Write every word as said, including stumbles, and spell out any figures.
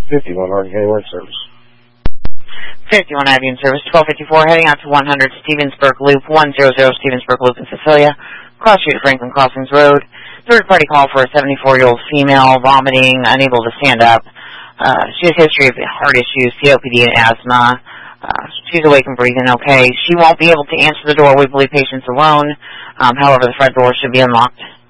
fifty-one Harding County Work Service. fifty-one Avian Service, twelve fifty-four, heading out to one hundred Stevensburg Loop, one hundred Stevensburg Loop in Cecilia, cross street Franklin Crossings Road. Third party call for a seventy-four-year-old female, vomiting, unable to stand up. Uh, she has a history of heart issues, C O P D, and asthma. Uh, she's awake and breathing okay. She won't be able to answer the door. We believe patient's alone. Um, however, the front door should be unlocked.